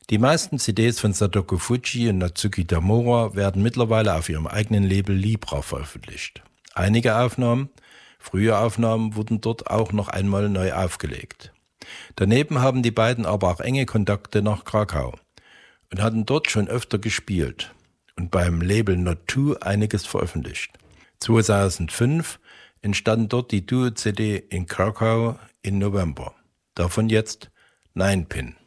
Die meisten CDs von Sadako Fujii und Natsuki Tamura werden mittlerweile auf ihrem eigenen Label Libra veröffentlicht. Einige Aufnahmen, frühe Aufnahmen, wurden dort auch noch einmal neu aufgelegt. Daneben haben die beiden aber auch enge Kontakte nach Krakau und hatten dort schon öfter gespielt und beim Label Not2 einiges veröffentlicht. 2005 entstand dort die Duo-CD in Krakau im November. Davon jetzt Ninepin.